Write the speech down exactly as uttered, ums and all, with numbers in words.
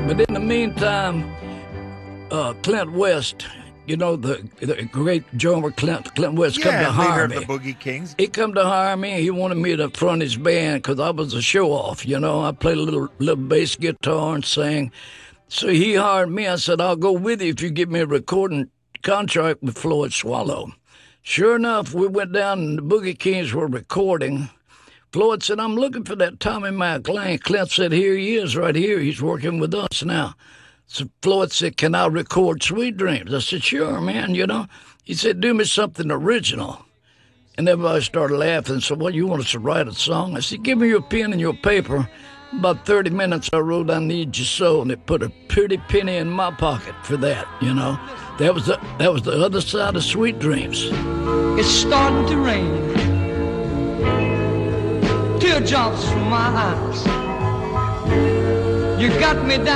But in the meantime, uh, Clint West, you know, the, the great drummer Clint, Clint West, yeah, come to hire leader me. of the Boogie Kings. He come to hire me. He wanted me to front his band because I was a show-off, you know. I played a little, little bass guitar and sang. So he hired me. I said, I'll go with you if you give me a recording contract with Floyd Swallow. Sure enough, we went down and the Boogie Kings were recording. Floyd said, I'm looking for that Tommy McLean. Clint said, here he is right here. He's working with us now. So Floyd said, can I record Sweet Dreams? I said, sure, man, you know. He said, do me something original. And everybody started laughing. So, well, you want us to write a song? I said, give me your pen and your paper. About thirty minutes, I wrote, I Need You So, and it put a pretty penny in my pocket for that, you know. That was the, that was the other side of Sweet Dreams. It's starting to rain. Teardrops from my eyes. You got me down.